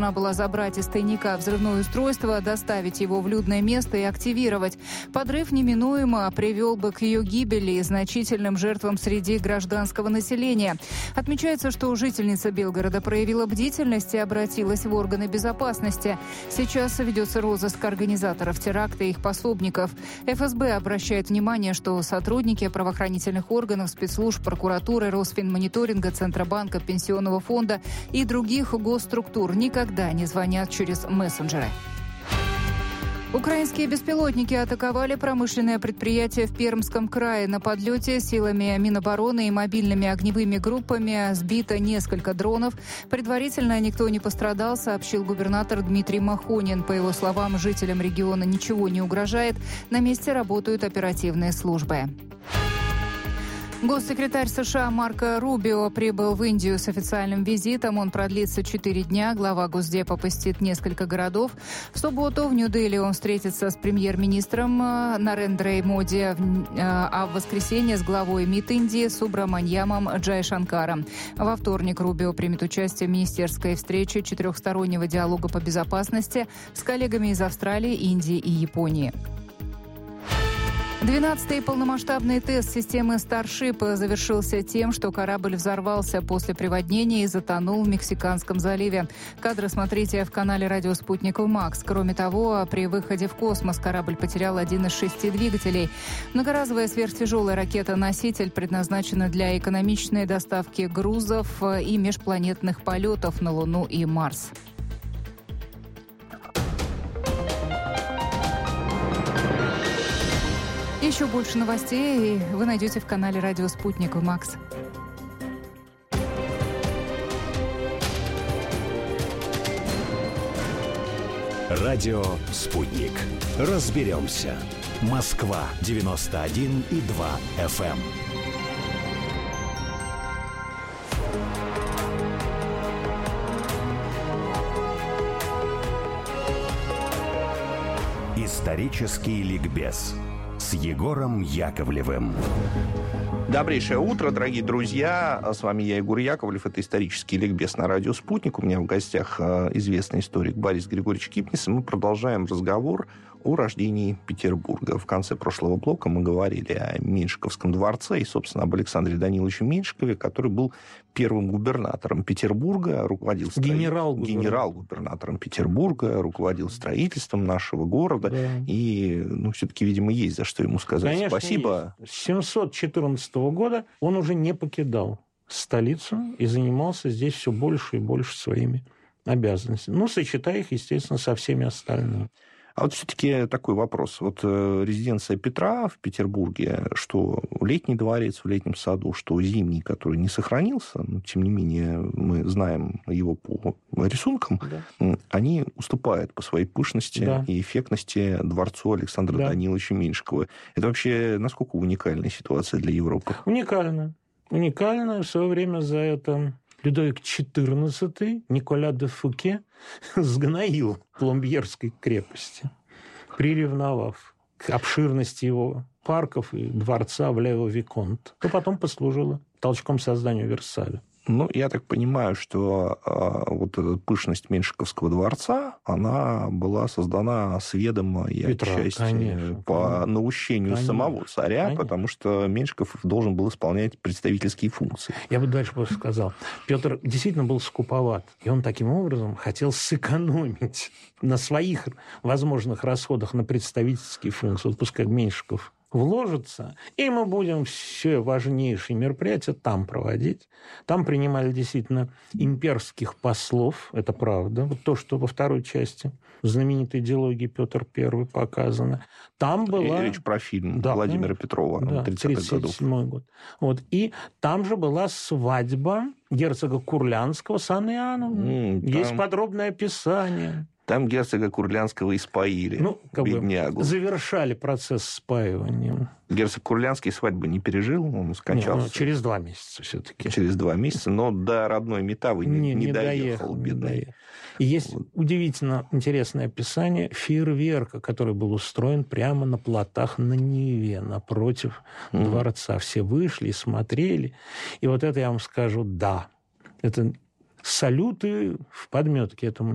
Она была забрать из тайника взрывное устройство, доставить его в людное место и активировать. Подрыв неминуемо привел бы к ее гибели и значительным жертвам среди гражданского населения. Отмечается, что жительница Белгорода проявила бдительность и обратилась в органы безопасности. Сейчас ведется розыск организаторов теракта и их пособников. ФСБ обращает внимание, что сотрудники правоохранительных органов, спецслужб, прокуратуры, Росфинмониторинга, Центробанка, Пенсионного фонда и других госструктур никогда не звонят через мессенджеры. Украинские беспилотники атаковали промышленное предприятие в Пермском крае. На подлете силами Минобороны и мобильными огневыми группами сбито несколько дронов. Предварительно никто не пострадал, сообщил губернатор Дмитрий Махонин. По его словам, жителям региона ничего не угрожает. На месте работают оперативные службы. Госсекретарь США Марко Рубио прибыл в Индию с официальным визитом. Он продлится 4 дня. Глава Госдепа посетит несколько городов. В субботу в Нью-Дели он встретится с премьер-министром Нарендрой Моди, а в воскресенье с главой МИД Индии Субраманьямом Джайшанкаром. Во вторник Рубио примет участие в министерской встрече четырехстороннего диалога по безопасности с коллегами из Австралии, Индии и Японии. 12-й полномасштабный тест системы Starship завершился тем, что корабль взорвался после приводнения и затонул в Мексиканском заливе. Кадры смотрите в канале «Радио Спутник МАКС». Кроме того, при выходе в космос корабль потерял один из 6 двигателей. Многоразовая сверхтяжелая ракета-носитель предназначена для экономичной доставки грузов и межпланетных полетов на Луну и Марс. Еще больше новостей вы найдете в канале «Радио Спутник МАКС». – Радио «Спутник». Разберемся. Москва, 91,2 FM. Исторический ликбез с Егором Яковлевым. Добрейшее утро, дорогие друзья. С вами я, Егор Яковлев. Это исторический ликбез на радио «Спутник». У меня в гостях известный историк Борис Григорьевич Кипнис. И мы продолжаем разговор о рождении Петербурга. В конце прошлого блока мы говорили о Меньшиковском дворце и, собственно, об Александре Даниловиче Меньшикове, который был первым губернатором Петербурга, руководил генерал-губернатором Петербурга, руководил строительством нашего города. Да. И, все-таки, видимо, есть за что ему сказать. Конечно, спасибо. Есть. С 714 года он уже не покидал столицу и занимался здесь все больше и больше своими обязанностями. Сочетая их, естественно, со всеми остальными. А вот все-таки такой вопрос. Вот резиденция Петра в Петербурге, что летний дворец в Летнем саду, что зимний, который не сохранился, но, тем не менее, мы знаем его по рисункам, да. Они уступают по своей пышности, да, и эффектности дворцу Александра, да, Даниловича Меньшикова. Это вообще насколько уникальная ситуация для Европы? Уникально. В свое время за это Людовик XIV, Николя де Фуке, сгноил Пломбьерской крепости, приревновав к обширности его парков и дворца в Лео-Виконт, то потом послужило толчком к созданию Версаля. Я так понимаю, что вот эта пышность Меньшиковского дворца, она была создана с ведома и отчасти по наущению самого царя, потому что Меньшиков должен был исполнять представительские функции. Я бы дальше просто сказал. Петр действительно был скуповат, и он таким образом хотел сэкономить на своих возможных расходах на представительские функции. Вот пускай Меньшиков вложится, и мы будем все важнейшие мероприятия там проводить. Там принимали действительно имперских послов, это правда, вот то, что во второй части знаменитой диалоги Петр I показано. Там была... Речь про фильм Владимира Петрова, 1937 год. Вот. И там же была свадьба герцога Курлянского с Анной Иоанновной. Есть подробное описание. Там герцога Курлянского испоили, беднягу. Завершали процесс спаивания. Герцог Курлянский свадьбы не пережил, он скончался. Через 2 месяца все-таки. Через 2 месяца, но до родной Метавы не доехал, бедный. И есть удивительно интересное описание фейерверка, который был устроен прямо на плотах на Неве, напротив дворца. Все вышли и смотрели. И вот это я вам скажу, да. Это салюты в подметке этому